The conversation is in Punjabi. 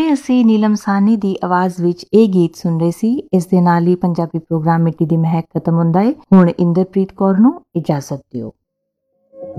ਹੁਣੇ ਅਸੀਂ ਨੀਲਮ ਸਾਹਨੀ ਦੀ ਆਵਾਜ਼ ਵਿੱਚ ਇਹ ਗੀਤ ਸੁਣ ਰਹੇ ਸੀ। ਇਸ ਦੇ ਨਾਲ ਹੀ ਪੰਜਾਬੀ ਪ੍ਰੋਗਰਾਮ ਮਿੱਟੀ ਦੀ ਮਹਿਕ ਖਤਮ ਹੁੰਦਾ ਹੈ। ਹੁਣ ਇੰਦਰਪ੍ਰੀਤ ਕੌਰ ਨੂੰ ਇਜਾਜ਼ਤ ਦਿਓ।